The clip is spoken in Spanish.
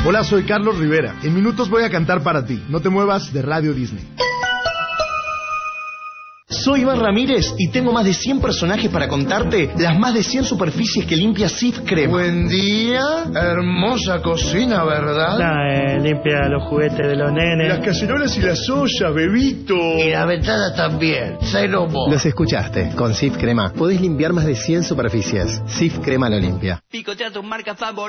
Hola, soy Carlos Rivera. En minutos voy a cantar para ti. No te muevas de Radio Disney. Soy Iván Ramírez y tengo más de 100 personajes para contarte las más de 100 superficies que limpia Cif Crema. Buen día, hermosa cocina, ¿verdad? Limpia los juguetes de los nenes. Las cacerolas y las ollas, bebito. Y la ventana también, cero mo. Los escuchaste, con Cif Crema podés limpiar más de 100 superficies. Cif Crema lo limpia. Picotea tus marcas favoritas.